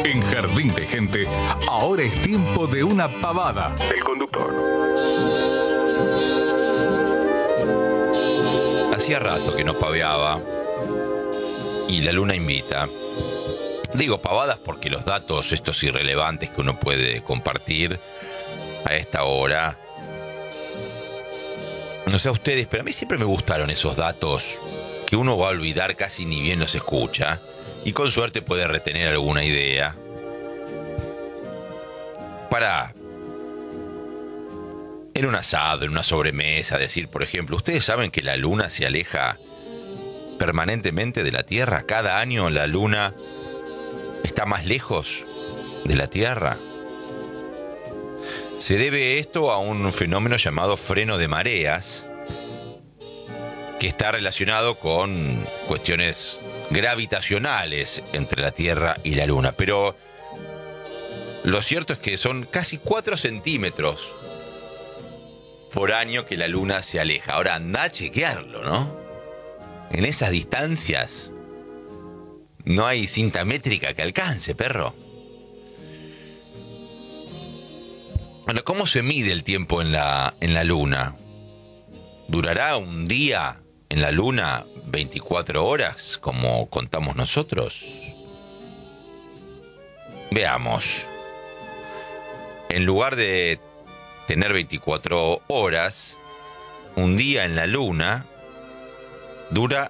En Jardín de Gente, ahora es tiempo de una pavada. El conductor. Hacía rato que no paveaba y la luna invita. Digo pavadas porque los datos estos irrelevantes que uno puede compartir a esta hora, no sé a ustedes, pero a mí siempre me gustaron esos datos que uno va a olvidar casi ni bien los escucha y con suerte puede retener alguna idea para en un asado, en una sobremesa, decir, por ejemplo, ¿ustedes saben que la luna se aleja permanentemente de la Tierra? Cada año la luna está más lejos de la Tierra. Se debe esto a un fenómeno llamado freno de mareas, que está relacionado con cuestiones gravitacionales entre la Tierra y la Luna. Pero lo cierto es que son casi 4 centímetros por año que la Luna se aleja. Ahora anda a chequearlo, ¿no? En esas distancias no hay cinta métrica que alcance, perro. Bueno, ¿cómo se mide el tiempo en la Luna? ¿Durará un día en la Luna 24 horas, como contamos nosotros? Veamos. En lugar de tener 24 horas, un día en la Luna dura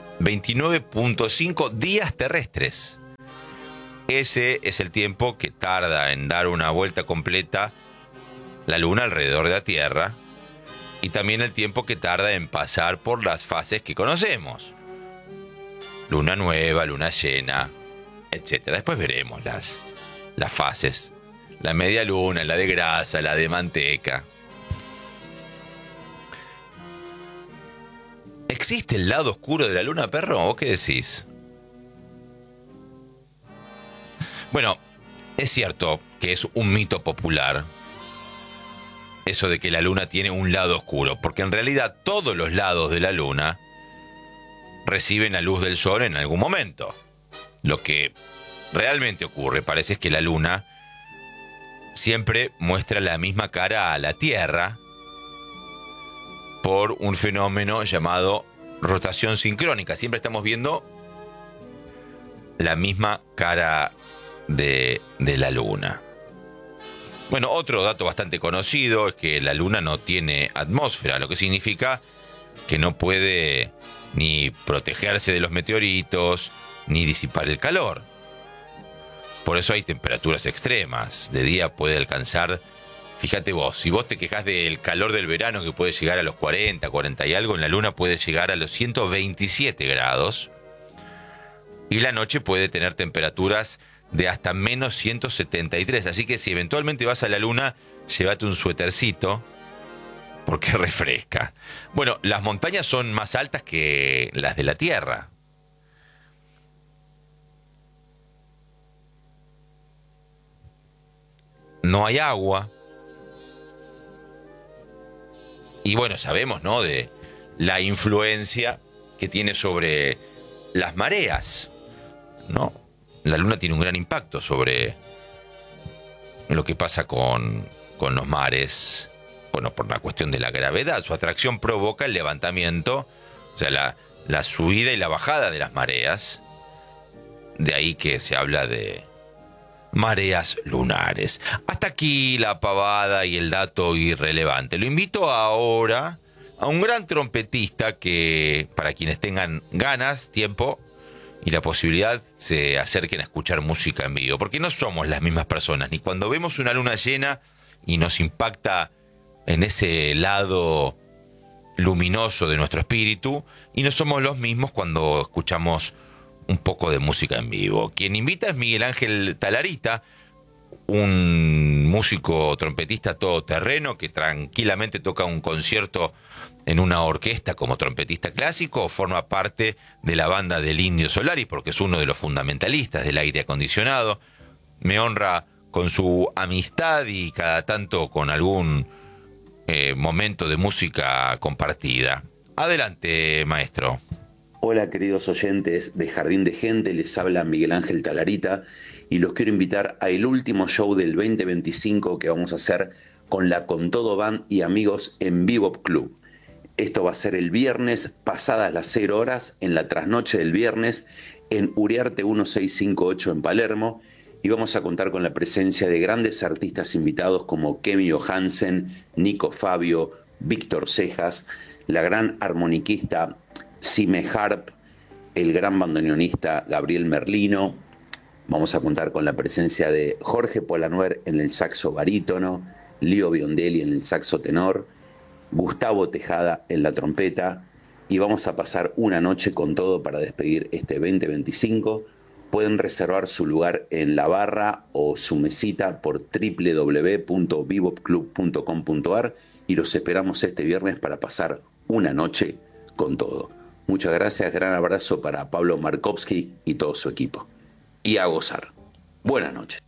29.5 días terrestres. Ese es el tiempo que tarda en dar una vuelta completa la Luna alrededor de la Tierra, y también el tiempo que tarda en pasar por las fases que conocemos: luna nueva, luna llena, etc. Después veremos las fases: la media luna, la de grasa, la de manteca. ¿Existe el lado oscuro de la luna, perro? ¿O qué decís? Bueno, es cierto que es un mito popular eso de que la luna tiene un lado oscuro, porque en realidad todos los lados de la luna reciben la luz del sol en algún momento. Lo que realmente ocurre, parece, es que la luna siempre muestra la misma cara a la Tierra por un fenómeno llamado rotación sincrónica. Siempre estamos viendo la misma cara de la luna. Bueno, otro dato bastante conocido es que la luna no tiene atmósfera, lo que significa que no puede ni protegerse de los meteoritos, ni disipar el calor. Por eso hay temperaturas extremas. De día puede alcanzar, fíjate vos, si vos te quejás del calor del verano que puede llegar a los 40, 40 y algo, en la luna puede llegar a los 127 grados. Y la noche puede tener temperaturas de hasta menos 173. Así que si eventualmente vas a la luna, llévate un suétercito, porque refresca. Bueno, las montañas son más altas que las de la Tierra. No hay agua. Y bueno, sabemos, ¿no?, de la influencia que tiene sobre las mareas, ¿no? La luna tiene un gran impacto sobre lo que pasa con los mares. Bueno, por la cuestión de la gravedad. Su atracción provoca el levantamiento, o sea, la subida y la bajada de las mareas. De ahí que se habla de mareas lunares. Hasta aquí la pavada y el dato irrelevante. Lo invito ahora a un gran trompetista que, para quienes tengan ganas, tiempo y la posibilidad, se acerquen a escuchar música en vivo, porque no somos las mismas personas, ni cuando vemos una luna llena y nos impacta en ese lado luminoso de nuestro espíritu, y no somos los mismos cuando escuchamos un poco de música en vivo. Quien invita es Miguel Ángel Talarita, un músico trompetista todoterreno que tranquilamente toca un concierto en una orquesta como trompetista clásico, o forma parte de la banda del Indio Solari, porque es uno de los fundamentalistas del aire acondicionado. Me honra con su amistad y cada tanto con algún momento de música compartida. Adelante, maestro. Hola queridos oyentes de Jardín de Gente, les habla Miguel Ángel Talarita y los quiero invitar al último show del 2025 que vamos a hacer con la Con Todo Band y amigos en Bebop Club. Esto va a ser el viernes pasadas las 0 horas, en la trasnoche del viernes, en Uriarte 1658 en Palermo, y vamos a contar con la presencia de grandes artistas invitados como Kemi Johansen, Nico Fabio, Víctor Cejas, la gran armoniquista Sime Harp, el gran bandoneonista Gabriel Merlino. Vamos a contar con la presencia de Jorge Polanuer en el saxo barítono, Leo Biondelli en el saxo tenor, Gustavo Tejada en la trompeta, y vamos a pasar una noche con todo para despedir este 2025. Pueden reservar su lugar en la barra o su mesita por www.bebopclub.com.ar y los esperamos este viernes para pasar una noche con todo. Muchas gracias, gran abrazo para Pablo Markovsky y todo su equipo. Y a gozar. Buenas noches.